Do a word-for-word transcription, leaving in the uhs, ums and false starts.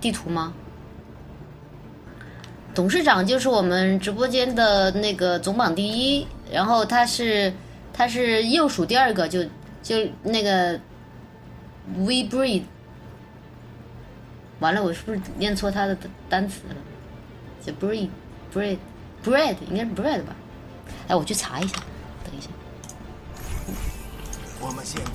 地图吗？董事长就是我们直播间的那个总榜第一，然后他是他是右数第二个，就就那个 We Breed。完了，我是不是念错他的单词了？就 breed breed bread 应该是 bread 吧？哎，我去查一下，等一下。 我们现在。